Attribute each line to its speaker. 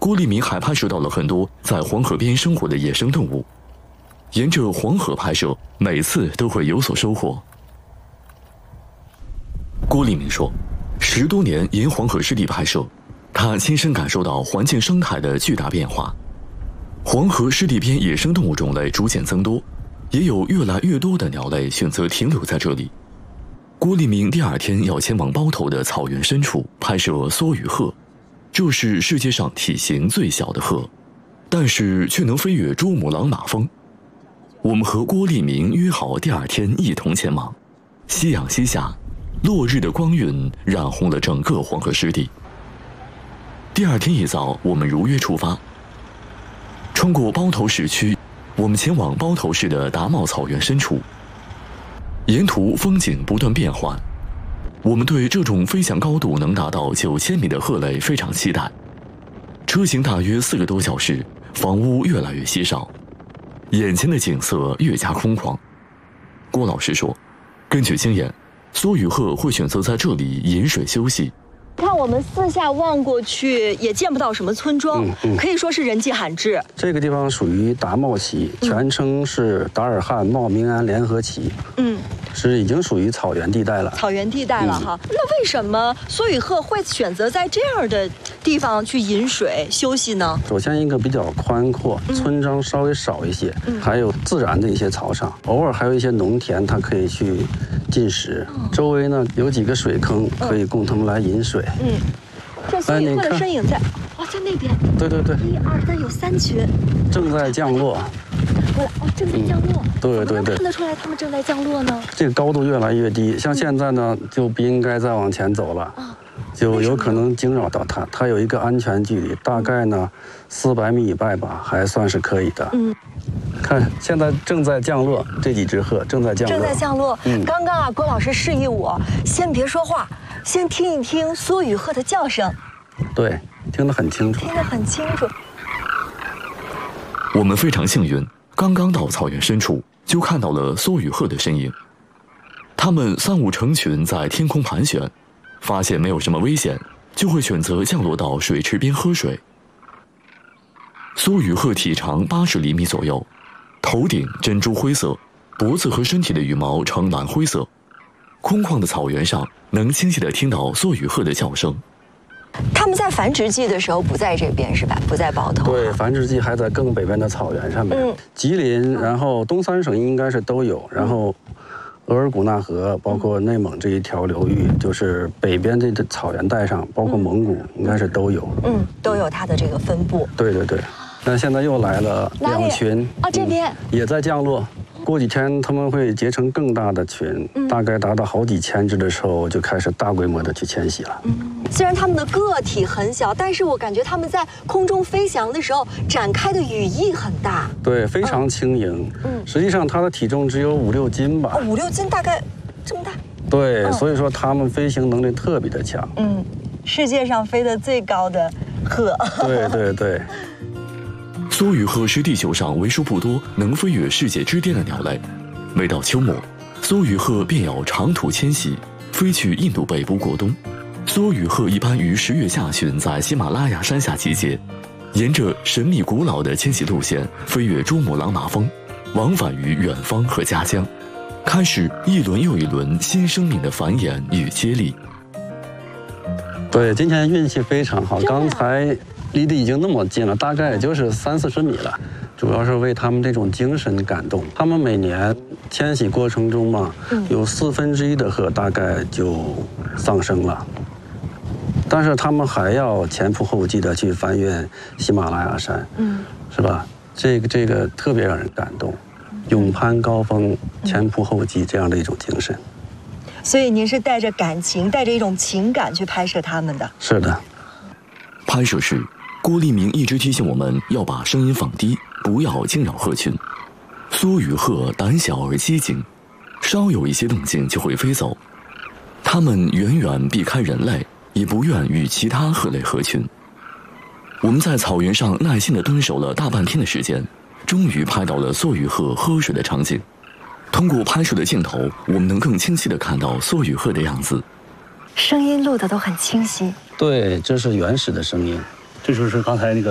Speaker 1: 郭立明还拍摄到了很多在黄河边生活的野生动物。沿着黄河拍摄，每次都会有所收获。郭立明说，10多年沿黄河湿地拍摄，他亲身感受到环境生态的巨大变化。黄河湿地边野生动物种类逐渐增多，也有越来越多的鸟类选择停留在这里。郭立明第2天要前往包头的草原深处拍摄梭羽鹤，这是世界上体型最小的鹤，但是却能飞越珠穆朗玛峰。我们和郭立明约好第2天一同前往。夕阳西下，落日的光晕染红了整个黄河湿地。第2天一早，我们如约出发，穿过包头市区，我们前往包头市的达茂草原深处。沿途风景不断变换，我们对这种飞翔高度能达到9000米的鹤类非常期待。车行大约4个多小时，房屋越来越稀少，眼前的景色越加空旷。郭老师说，根据经验，梭羽鹤会选择在这里饮水休息。
Speaker 2: 看我们四下望过去，也见不到什么村庄，可以说是人迹罕至。
Speaker 3: 这个地方属于达茂旗，全称是达尔汉茂明安联合旗。是已经属于草原地带了。
Speaker 2: 草原地带了哈。那为什么梭羽鹤会选择在这样的地方去饮水休息呢？
Speaker 3: 首先一个比较宽阔，村庄稍微少一些，还有自然的一些草场，偶尔还有一些农田，它可以去进食。周围呢有几个水坑，可以供他们来饮水。
Speaker 2: 这梭羽鹤的身影在，在那边。对对对。1、2、3，有3群。
Speaker 3: 正在降落。
Speaker 2: 正在降落。
Speaker 3: 对对对。
Speaker 2: 看得出来他们正在降落呢。
Speaker 3: 这个高度越来越低，像现在呢就不应该再往前走了，就有可能惊扰到它。它有一个安全距离，大概呢400米以外吧，还算是可以的。看现在正在降落，这几只鹤正在降落。
Speaker 2: 正在降落。刚刚啊，郭老师示意我先别说话，先听一听梭羽鹤的叫声。
Speaker 3: 对，听得很清楚。
Speaker 2: 听得很清楚。
Speaker 1: 我们非常幸运，刚刚到草原深处，就看到了梭羽鹤的身影。它们3、5成群在天空盘旋，发现没有什么危险，就会选择降落到水池边喝水。梭羽鹤体长80厘米左右，头顶珍珠灰色，脖子和身体的羽毛呈蓝灰色。空旷的草原上，能清晰地听到梭羽鹤的叫声。
Speaker 2: 他们在繁殖季的时候不在这边是吧？不在包头。
Speaker 3: 对，繁殖季还在更北边的草原上面。吉林，然后东3省应该是都有，然后额尔古纳河，包括内蒙这一条流域，就是北边这草原带上，包括蒙古，应该是都有。
Speaker 2: 都有它的这个分布。
Speaker 3: 对对对。那现在又来了2群。
Speaker 2: 这边
Speaker 3: 也在降落。过几天他们会结成更大的群，大概达到好几千只的时候，就开始大规模的去迁徙了。
Speaker 2: 虽然它们的个体很小，但是我感觉它们在空中飞翔的时候展开的羽翼很大。
Speaker 3: 对，非常轻盈。实际上它的体重只有5、6斤吧。
Speaker 2: 5、6斤，大概这么大。
Speaker 3: 对，所以说它们飞行能力特别的强。
Speaker 2: 世界上飞得最高的鹤。
Speaker 3: 对对对。
Speaker 1: 梭羽鹤是地球上为数不多能飞越世界之巅的鸟类。每到秋末，梭羽鹤便要长途迁徙，飞去印度北部过冬。梭羽鹤一般于10月下旬在喜马拉雅山下集结，沿着神秘古老的迁徙路线飞越珠穆朗玛峰，往返于远方和家乡，开始一轮又一轮新生命的繁衍与接力。
Speaker 3: 对，今天运气非常好，刚才离得已经那么近了，大概也就是30、40米了。主要是为他们这种精神感动。他们每年迁徙过程中嘛，有1/4的鹤大概就丧生了，但是他们还要前仆后继的去翻越喜马拉雅山，是吧？这个特别让人感动，勇攀高峰，前仆后继这样的一种精神。
Speaker 2: 所以您是带着感情，带着一种情感去拍摄他们的。
Speaker 3: 是的。
Speaker 1: 拍摄时，郭立明一直提醒我们要把声音放低，不要惊扰鹤群。梭羽鹤胆小而机警，稍有一些动静就会飞走。它们远远避开人类，也不愿与其他鹤类合群。我们在草原上耐心地蹲守了大半天的时间，终于拍到了梭羽鹤喝水的场景。通过拍摄的镜头，我们能更清晰地看到梭羽鹤的样子。
Speaker 2: 声音录的都很清晰。
Speaker 3: 对，这是原始的声音。
Speaker 4: 这就是刚才那个